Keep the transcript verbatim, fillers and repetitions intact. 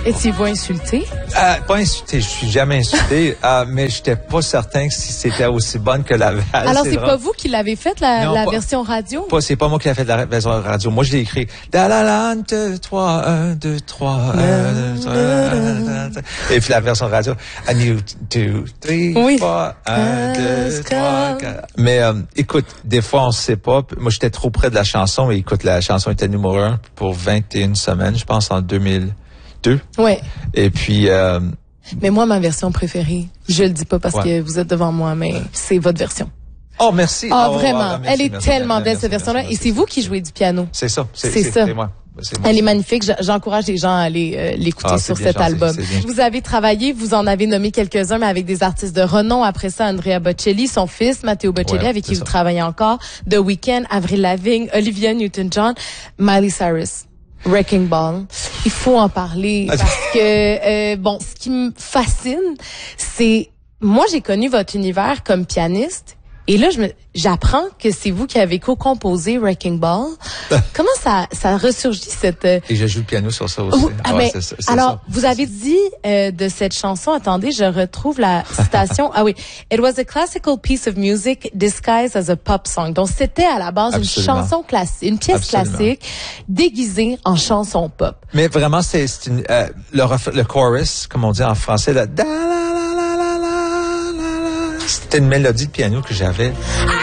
Étiez-vous insulté? Euh, pas insulté, je suis jamais insulté, euh, mais j'étais pas certain que si c'était aussi bonne que la version. Alors, c'est, c'est pas vous qui l'avez faite, la, non, la pas, version radio? Pas, c'est pas moi qui l'ai fait la version radio. Moi, je l'ai écrit. Da la la, deux, trois, un, deux, trois, un, deux, trois, un, deux, et puis la version radio. A new, two, three, oui. four, un, deux, trois, quatre. Mais, euh, écoute, des fois, on sait pas. Moi, j'étais trop près de la chanson, et écoute, la chanson était numéro un pour vingt et une semaines, je pense, en deux mille deux. Ouais. Et puis, euh, mais moi, ma version préférée, je le dis pas parce ouais. que vous êtes devant moi, mais c'est votre version. Oh, merci. Ah, oh, vraiment. Oh, merci, elle est merci, tellement merci, belle, merci, cette version-là. merci, merci, et c'est vous qui jouez du piano. C'est ça. C'est, c'est, c'est ça. C'est moi. C'est moi. Elle est magnifique. J'encourage les gens à aller euh, l'écouter ah, sur cet gentil, album. Vous avez travaillé, vous en avez nommé quelques-uns, mais avec des artistes de renom. Après ça, Andrea Bocelli, son fils, Matteo Bocelli, ouais, avec qui ça. Vous travaillez encore. The Weeknd, Avril Lavigne, Olivia Newton-John, Miley Cyrus. Wrecking Ball. Il faut en parler parce que, euh, bon, ce qui me fascine, c'est, moi, j'ai connu votre univers comme pianiste et là, je me, j'apprends que c'est vous qui avez co-composé Wrecking Ball. Comment ça, ça ressurgit cette... Et je joue le piano sur ça aussi. Ah, ouais, mais, c'est, c'est alors, ça. Vous avez dit euh, de cette chanson, attendez, je retrouve la citation. Ah oui. It was a classical piece of music disguised as a pop song. Donc, c'était à la base Absolument. Une chanson classique, une pièce Absolument. Classique déguisée en chanson pop. Mais vraiment, c'est, c'est une, euh, le, le chorus, comme on dit en français, là, da, la, la, la, la, la, la, c'était une mélodie de piano que j'avais.